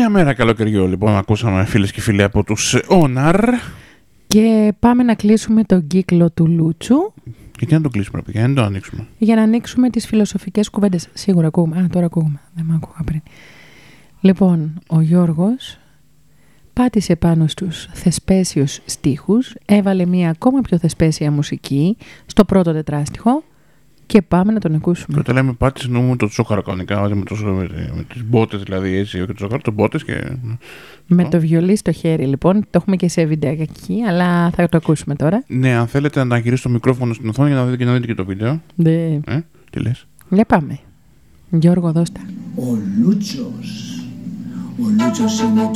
Μια μέρα καλοκαιριό, λοιπόν, ακούσαμε φίλες και φίλοι από τους Όναρ. Και πάμε να κλείσουμε τον κύκλο του Λούτσου. Γιατί να το κλείσουμε, για να το ανοίξουμε. Για να ανοίξουμε τις φιλοσοφικές κουβέντες. Σίγουρα ακούγουμε. Α, τώρα ακούγουμε. Δεν με ακούγα πριν. Λοιπόν, ο Γιώργος πάτησε πάνω στους θεσπέσιους στίχους, έβαλε μια ακόμα πιο θεσπέσια μουσική στο πρώτο τετράστιχο και πάμε να τον ακούσουμε. Και όταν λέμε πάτησε, εννοούμε το τσόκαρο κανονικά, με τις μπότες δηλαδή, έτσι, όχι το τσόκαρο, το μπότες και... Με το βιολί στο χέρι, λοιπόν, το έχουμε και σε βιντεάκι, αλλά θα το ακούσουμε τώρα. Ναι, αν θέλετε να γυρίσετε το μικρόφωνο στην οθόνη για να δείτε και το βίντεο. Ναι. Τι λες? Για πάμε. Γιώργο, δώστα. Ο Λούτσος είναι